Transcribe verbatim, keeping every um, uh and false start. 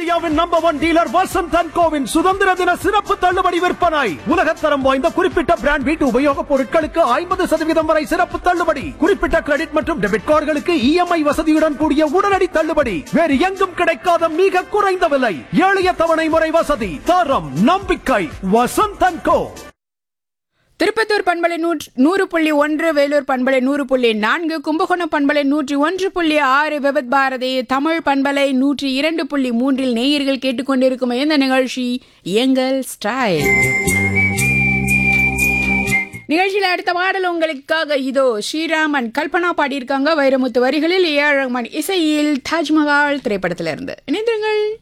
இந்தியாவின் number one dealer Vasanth and CoWIN சுதந்திர தின சிறப்பு தள்ளுபடி விற்பனை. உலகத்தரம் வாய்ந்த குறிப்பிட்ட பிராண்ட் வீட்டு உபயோகப் பொருட்களுக்கு ஐம்பது சதவீதம் வரை சிறப்பு தள்ளுபடி. குறிப்பிட்ட கிரெடிட் மற்றும் டெபிட் கார்டுகளுக்கு இஎம்ஐ வசதியுடன் கூடிய உடனடி தள்ளுபடி. வேறு எங்கும் கிடைக்காத மிக குறைந்த விலை. எளிய தவணை முறை வசதி. தரம் நம்பிக்கை வசந்த் அண்ட் கோ. திருப்பத்தூர் பண்பலை நூறு புள்ளி ஒன்று, வேலூர் பண்பலை நூறு புள்ளி நான்கு, கும்பகோணம் பண்பலை நூற்றி ஒன்று புள்ளி ஆறு, விபத் பாரதி தமிழ் பண்பலை நூற்றி இரண்டு புள்ளி மூன்றில் நேயர்கள் கேட்டுக்கொண்டிருக்கும் இந்த நிகழ்ச்சி எங்கள் ஸ்டைல். நிகழ்ச்சியில் அடுத்த பாடல் உங்களுக்காக இதோ. ஸ்ரீராமன் கல்பனா பாடியிருக்காங்க. வைரமுத்து வரிகளில் ஏ ஆர் ரஹ்மான் இசையில் தாஜ்மஹால் திரைப்படத்திலிருந்து. இணைந்திருங்கள்.